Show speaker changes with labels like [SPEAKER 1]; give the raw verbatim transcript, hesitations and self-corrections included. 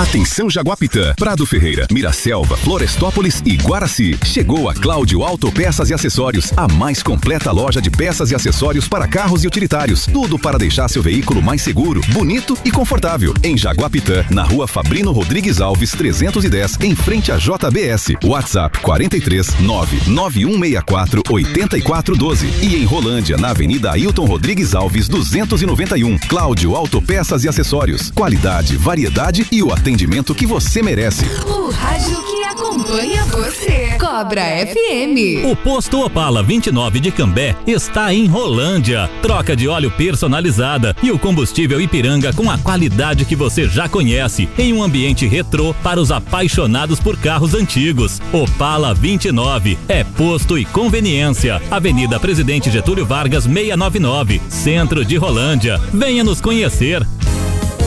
[SPEAKER 1] Atenção Jaguapitã, Prado Ferreira, Miraselva, Florestópolis e Guaraci. Chegou a Cláudio Autopeças e Acessórios, a mais completa loja de peças e acessórios para carros e utilitários. Tudo para deixar seu veículo mais seguro, bonito e confortável. Em Jaguapitã, na rua Fabrino Rodrigues Alves trezentos e dez, em frente à J B S. WhatsApp quarenta e três, nove nove um seis quatro, oito quatro um dois. E em Rolândia, na Avenida Ailton Rodrigues Alves duzentos e noventa e um. Cláudio Autopeças e Acessórios. Qualidade, variedade e o atendimento que você merece.
[SPEAKER 2] O rádio que acompanha você. Cobra F M.
[SPEAKER 3] O posto Opala vinte e nove de Cambé está em Rolândia. Troca de óleo personalizada e o combustível Ipiranga com a qualidade que você já conhece, em um ambiente retrô para os apaixonados por carros antigos. Opala vinte e nove é posto e conveniência. Avenida Presidente Getúlio Vargas seiscentos e noventa e nove, Centro de Rolândia. Venha nos conhecer.